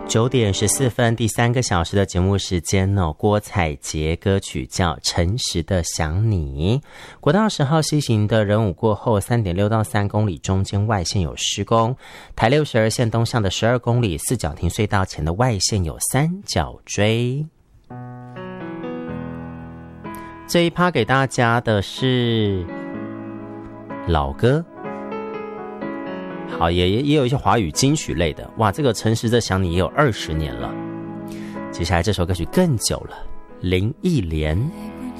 9点14分，第3个小时的节目时间哦。郭采洁歌曲叫《诚实的想你》。国道10号西行的仁武过后 3.6 到3公里中间外线有施工，台62线东向的12公里四角亭隧道前的外线有三角锥。这一趴给大家的是老歌，好，也有一些华语金曲类的。哇，这个诚实的想你也有20年了。接下来这首歌曲更久了，林忆莲。